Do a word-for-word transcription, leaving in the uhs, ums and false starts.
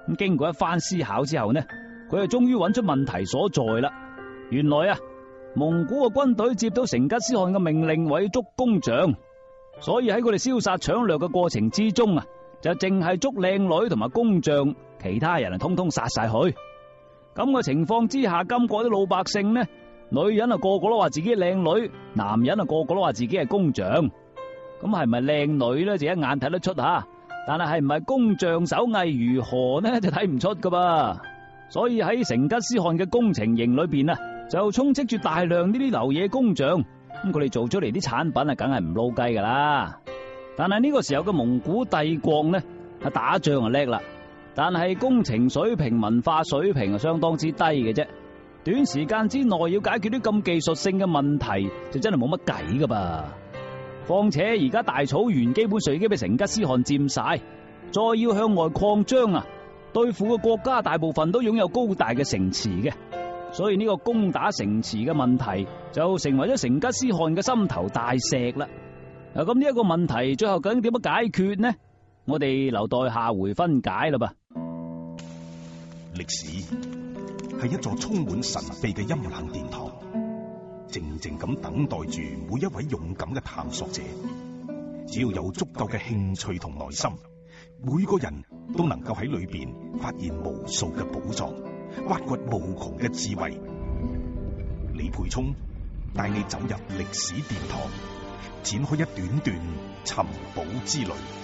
咁經過一番思考之後呢，佢就終於揾出問題所在啦。原來啊，蒙古嘅軍隊接到成吉思汗嘅命令毀捉工匠，所以喺佢哋燒殺搶掠嘅過程之中啊，就淨係捉靚女同埋工匠，其他人啊通通殺晒佢。咁嘅情況之下，金國啲老百姓呢，女人啊個個都話自己靚女，男人啊個個都話自己係工匠。咁係咪靚女呢？就一眼睇得出吓，但係係唔係工匠手藝如何呢？就睇唔出噶噃。所以喺成吉思汗嘅工程營裏邊啊，就充斥住大量呢啲流嘢工匠。咁佢哋做出嚟啲產品啊，梗係唔撈雞噶啦。但係呢個時候嘅蒙古帝國呢，啊打仗啊叻啦，但係工程水平、文化水平啊相當之低嘅啫。短時間之內要解決啲咁技術性嘅問題，就真係冇乜計噶噃。況且而家大草原基本上已經俾成吉思汗佔晒，再要向外擴張啊，對付嘅國家大部分都擁有高大嘅城池嘅，所以呢個攻打城池嘅問題就成為咗成吉思汗嘅心頭大石啦。啊，咁呢一個問題最後究竟點樣解決呢？我哋留待下回分解啦噃。 歷史係一座充滿神秘嘅陰冷殿堂，靜靜咁等待住每一位勇敢嘅探索者。只要有足夠嘅興趣同耐心，每個人都能夠喺裏邊發現無數嘅寶藏，挖掘無窮嘅智慧。李培聰帶你走入歷史殿堂，展開一段段尋寶之旅。